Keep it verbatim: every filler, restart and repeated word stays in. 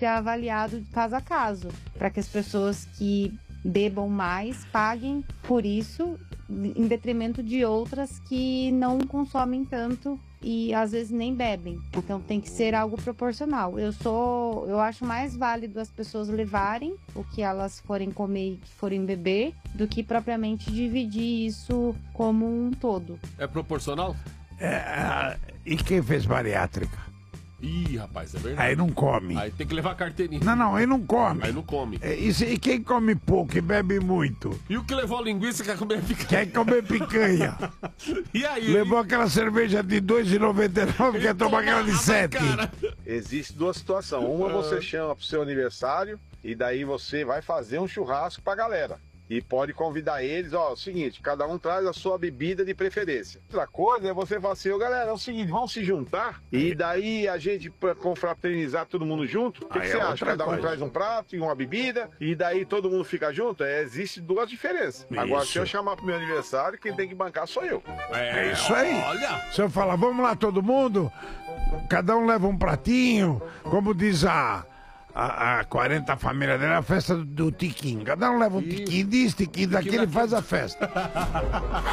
ser avaliado de caso a caso, para que as pessoas que bebam mais paguem por isso, em detrimento de outras que não consomem tanto e às vezes nem bebem. Então tem que ser algo proporcional. Eu sou, eu acho mais válido as pessoas levarem o que elas forem comer e que forem beber, do que propriamente dividir isso como um todo. É proporcional? É, e quem fez bariátrica? Ih, rapaz, é verdade. Aí não come. Aí tem que levar a carteirinha. Não, não, aí não come. Aí não come. É, e, se- e quem come pouco e bebe muito? E o que levou a linguiça quer comer picanha? Quer comer picanha. E aí? Levou aquela cerveja de dois reais e noventa e nove, quer tomar aquela de sete. Existe duas situações. Uma você chama pro seu aniversário e daí você vai fazer um churrasco pra galera. E pode convidar eles, ó, é o seguinte, cada um traz a sua bebida de preferência. Outra coisa é você falar assim, ô galera, é o seguinte, vamos se juntar e daí a gente, pra confraternizar todo mundo junto, o que, que Aí você é acha? outra Cada um coisa. traz um prato e uma bebida e daí todo mundo fica junto? É, existe duas diferenças. Agora, se Isso. eu chamar pro meu aniversário, quem tem que bancar sou eu. É isso aí. Olha. Se eu falar, vamos lá todo mundo, cada um leva um pratinho, como diz a... A, a quarenta família dela, a festa do, do tiquinho. Cada um leva um tiquinho disso, tiquinho daquele e faz a festa.